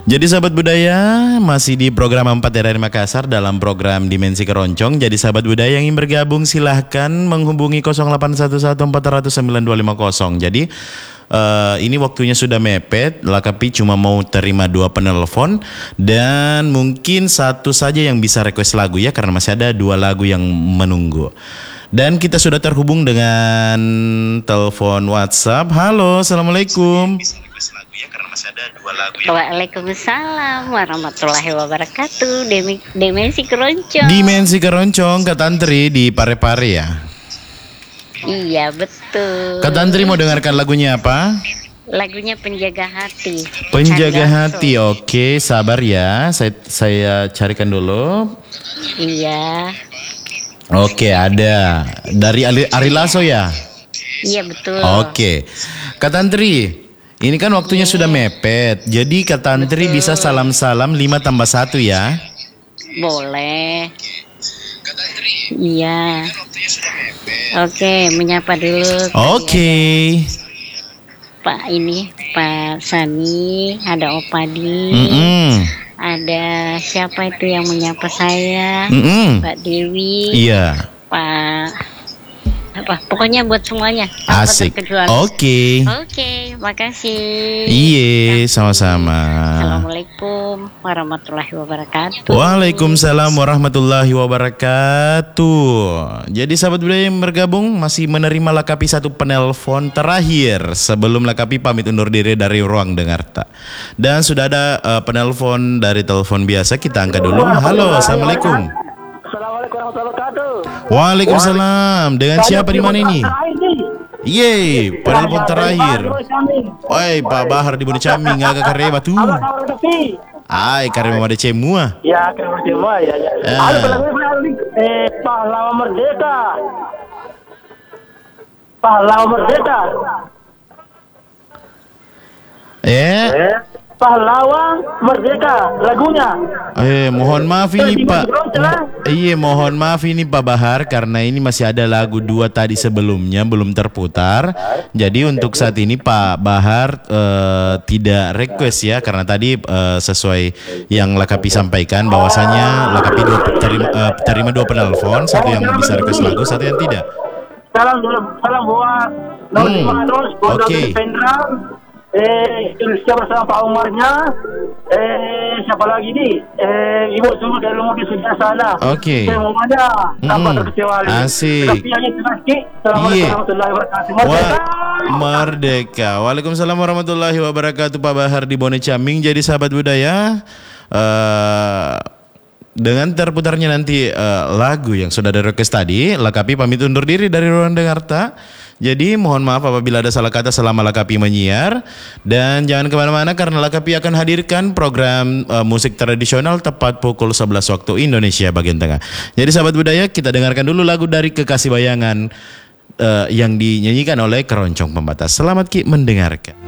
Jadi sahabat budaya masih di program 4 RRI Makassar dalam program Dimensi Keroncong. Jadi sahabat budaya yang ingin bergabung silahkan menghubungi 0811-400-9250. Jadi ini waktunya sudah mepet, Lakapi cuma mau terima 2 penelpon dan mungkin satu saja yang bisa request lagu ya, karena masih ada 2 lagu yang menunggu. Dan kita sudah terhubung dengan telepon WhatsApp. Halo, assalamualaikum. Waalaikumsalam warahmatullahi wabarakatuh. Dimensi Keroncong. Dimensi Keroncong, Kak Tantri di Parepare ya? Iya betul. Kak Tantri mau dengarkan lagunya apa? Lagunya Penjaga Hati. Penjaga Hati, oke, sabar ya. Saya carikan dulu. Iya. Oke, ada dari Ari Lasso ya? Iya betul. Oke, Kak Tantri, ini kan waktunya sudah mepet. Jadi Kak Tantri bisa salam-salam 5+1 ya? Boleh. Iya. Oke, menyapa dulu. Oke. Pak Sani, ada Opadi. Ada siapa itu yang menyapa saya? Mbak Dewi. Iya. Pokoknya buat semuanya. Asik. Oke, makasih. Iya, sama-sama. Assalamualaikum warahmatullahi wabarakatuh. Waalaikumsalam warahmatullahi wabarakatuh. Jadi sahabat budaya yang bergabung masih menerima Lakapi 1 penelpon terakhir sebelum Lakapi pamit undur diri dari ruang dengar tak. Dan sudah ada penelpon dari telepon biasa, kita angkat dulu. Halo, assalamualaikum. Assalamualaikum warahmatullahi wabarakatuh. Waalaikumsalam. Dengan siapa di mana ini? Yeay, penelpon terakhir. Oi, Pak Bahar di Bone Caming, agak kareba tuh. Ai, kareba ada cemua. Ya, kareba cemua ya. Pahlawan Merdeka. Pahlawan Merdeka. Pahlawan Merdeka lagunya. Mohon maaf ini Pak. Mohon maaf ini Pak Bahar, karena ini masih ada lagu 2 tadi sebelumnya belum terputar. Jadi untuk saat ini Pak Bahar tidak request ya, karena tadi sesuai yang Lakapi sampaikan bahwasanya Lakapi terima 2 penelpon, satu yang bisa request lagu, satu yang tidak. Salam buat Oke. Siapa bersama Pak Umarnya, siapa lagi nih, Ibu Sulu dari rumah di sebelah sana. Oke. Semuanya tanpa terkecuali. Asik. Tapi hanya terakhir. Assalamualaikum warahmatullahi wabarakatuh. Merdeka. Waalaikumsalam warahmatullahi wabarakatuh. Pak Bahar di Bone Caming. Jadi sahabat budaya, dengan terputarnya nanti lagu yang sudah di-request tadi, Lakapi pamit undur diri dari ruang dengar tak. Jadi mohon maaf apabila ada salah kata selama Lakapi menyiar. Dan jangan kemana-mana karena Lakapi akan hadirkan program musik tradisional tepat pukul 11 waktu Indonesia bagian tengah. Jadi sahabat budaya, kita dengarkan dulu lagu dari Kekasih Bayangan yang dinyanyikan oleh Keroncong Pembatas. Selamat mendengarkan.